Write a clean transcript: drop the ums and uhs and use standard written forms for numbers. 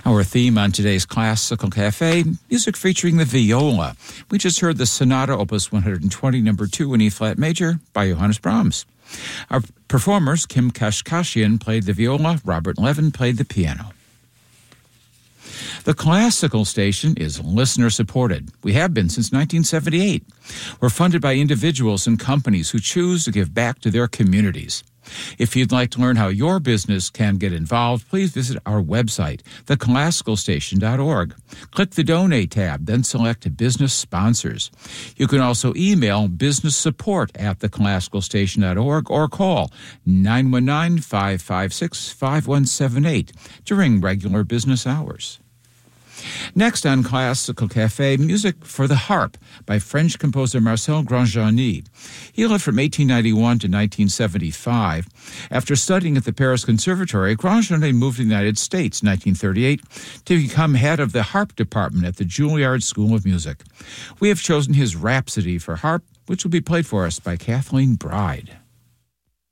Our theme on today's Classical Cafe, music featuring the viola. We just heard the Sonata Opus 120, number 2 in E-flat major by Johannes Brahms. Our performers, Kim Kashkashian, played the viola, Robert Levin played the piano. The Classical Station is listener-supported. We have been since 1978. We're funded by individuals and companies who choose to give back to their communities. If you'd like to learn how your business can get involved, please visit our website, theclassicalstation.org. Click the Donate tab, then select Business Sponsors. You can also email businesssupport@theclassicalstation.org or call 919-556-5178 during regular business hours. Next on Classical Cafe, music for the harp by French composer Marcel Grandjeanny. He lived from 1891 to 1975. After studying at the Paris Conservatory, Grandjeanny moved to the United States in 1938 to become head of the harp department at the Juilliard School of Music. We have chosen his Rhapsody for harp, which will be played for us by Kathleen Bride.